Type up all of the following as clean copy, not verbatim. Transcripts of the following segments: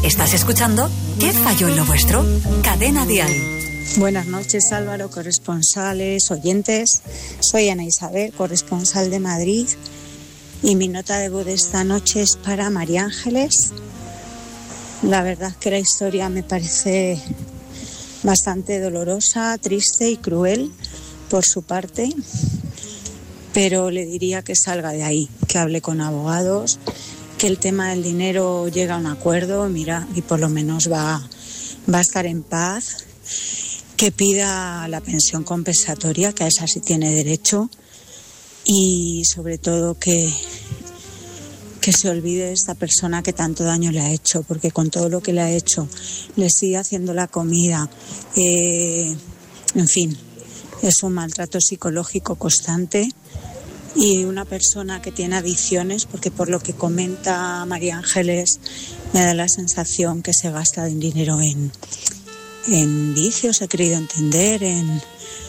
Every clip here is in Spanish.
Estás escuchando ¿Qué falló en lo vuestro? Cadena Dial. Buenas noches, Álvaro, corresponsales, oyentes. Soy Ana Isabel, corresponsal de Madrid, y mi nota de voz de esta noche es para María Ángeles. La verdad que la historia me parece bastante dolorosa, triste y cruel por su parte, pero le diría que salga de ahí, que hable con abogados, que el tema del dinero llegue a un acuerdo, mira, y por lo menos va a estar en paz, que pida la pensión compensatoria, que a esa sí tiene derecho, y sobre todo que se olvide de esta persona que tanto daño le ha hecho, porque con todo lo que le ha hecho, le sigue haciendo la comida, en fin, es un maltrato psicológico constante, y una persona que tiene adicciones, porque por lo que comenta María Ángeles me da la sensación que se gasta el dinero en vicios, he querido entender, en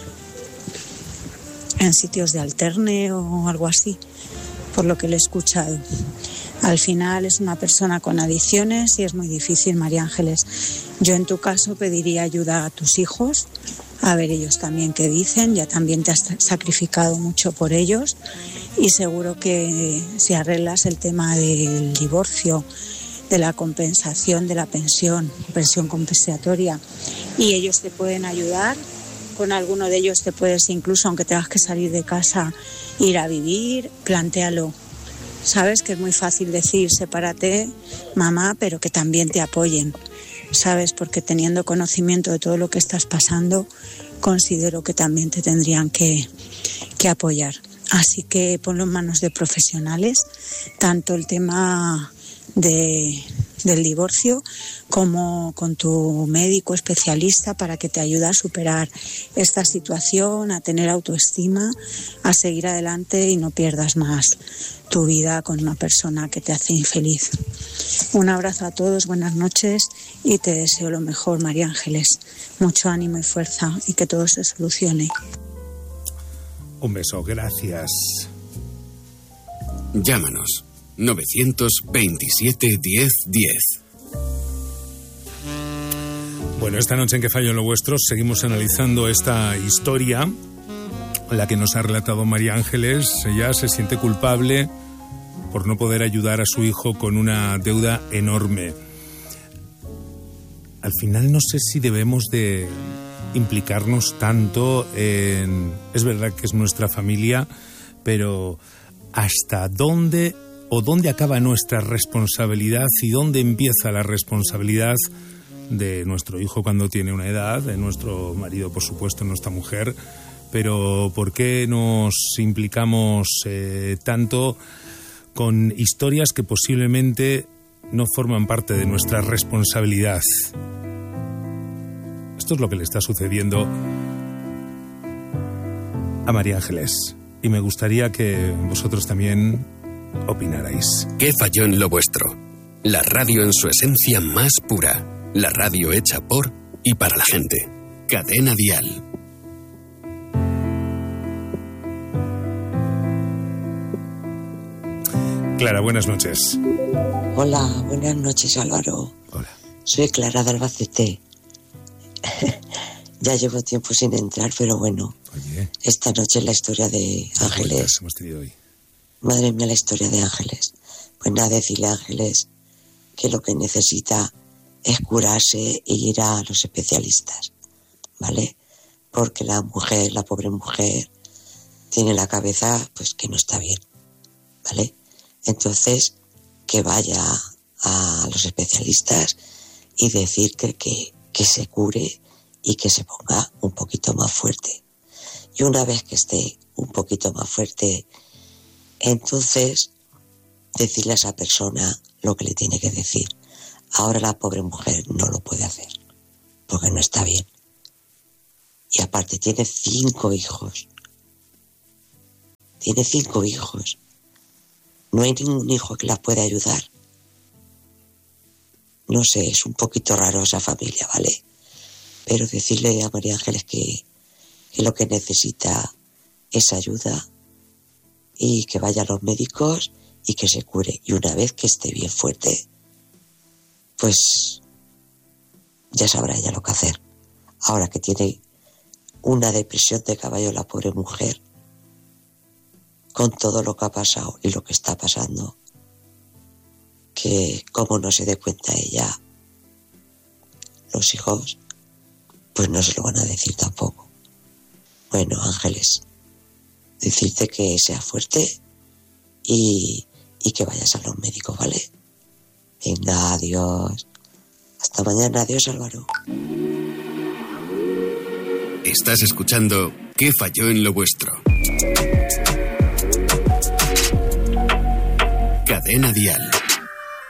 sitios de alterne o algo así, por lo que le he escuchado. Al final es una persona con adicciones y es muy difícil, María Ángeles. Yo en tu caso pediría ayuda a tus hijos, a ver ellos también qué dicen, ya también te has sacrificado mucho por ellos, y seguro que si arreglas el tema del divorcio, de la compensación de la pensión compensatoria, y ellos te pueden ayudar, con alguno de ellos te puedes incluso, aunque tengas que salir de casa, ir a vivir, plantéalo. Sabes que es muy fácil decir sepárate, mamá, pero que también te apoyen, ¿sabes? Porque teniendo conocimiento de todo lo que estás pasando, considero que también te tendrían que apoyar. Así que ponlo en manos de profesionales, tanto el tema del divorcio como con tu médico especialista, para que te ayude a superar esta situación, a tener autoestima, a seguir adelante y no pierdas más tu vida con una persona que te hace infeliz. Un abrazo a todos, buenas noches, y te deseo lo mejor, María Ángeles. Mucho ánimo y fuerza, y que todo se solucione. Un beso, gracias. Llámanos 927 10 10. Bueno, esta noche en Que fallo en lo vuestro seguimos analizando esta historia, la que nos ha relatado María Ángeles. Ella se siente culpable por no poder ayudar a su hijo con una deuda enorme. Al final no sé si debemos de implicarnos tanto en... Es verdad que es nuestra familia, pero ¿hasta dónde o dónde acaba nuestra responsabilidad y dónde empieza la responsabilidad de nuestro hijo cuando tiene una edad, de nuestro marido, por supuesto, nuestra mujer? Pero ¿por qué nos implicamos tanto con historias que posiblemente no forman parte de nuestra responsabilidad? Esto es lo que le está sucediendo a María Ángeles, y me gustaría que vosotros también opinarais. ¿Qué falló en lo vuestro? La radio en su esencia más pura. La radio hecha por y para la gente. Cadena Dial. Clara, buenas noches. Hola, buenas noches, Álvaro. Hola. Soy Clara de Albacete. Ya llevo tiempo sin entrar, pero bueno. Oye, esta noche es la historia de Ángeles. hemos tenido hoy. Madre mía, la historia de Ángeles. Pues nada, decirle a Ángeles que lo que necesita es curarse e ir a los especialistas, ¿vale? Porque la mujer, la pobre mujer, tiene la cabeza pues que no está bien, ¿vale? Entonces, que vaya a los especialistas y decir que se cure y que se ponga un poquito más fuerte. Y una vez que esté un poquito más fuerte, entonces decirle a esa persona lo que le tiene que decir. Ahora la pobre mujer no lo puede hacer, porque no está bien. Y aparte tiene 5 hijos. Tiene 5 hijos. No hay ningún hijo que la pueda ayudar. No sé, es un poquito raro esa familia, ¿vale? Pero decirle a María Ángeles que lo que necesita es ayuda y que vaya a los médicos y que se cure. Y una vez que esté bien fuerte, pues ya sabrá ella lo que hacer. Ahora que tiene una depresión de caballo la pobre mujer, con todo lo que ha pasado y lo que está pasando, que como no se dé cuenta ella, los hijos pues no se lo van a decir tampoco. Bueno, Ángeles, decirte que seas fuerte y que vayas a los médicos, ¿vale? Venga, adiós. Hasta mañana, adiós, Álvaro. Estás escuchando ¿Qué falló en lo vuestro? Cadena Dial.